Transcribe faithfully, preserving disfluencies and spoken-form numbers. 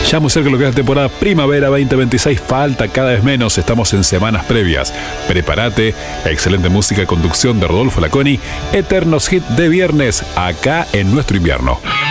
Ya muy cerca de lo que es la temporada primavera veinte veintiséis, falta cada vez menos, estamos en semanas previas. Prepárate, excelente música, conducción de Rodolfo Laconi, eternos hits de viernes, acá en nuestro invierno.